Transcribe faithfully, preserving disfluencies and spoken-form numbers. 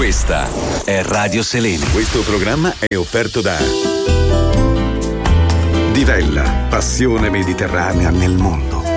Questa è Radio Selene. Questo programma è offerto da Divella, passione mediterranea nel mondo.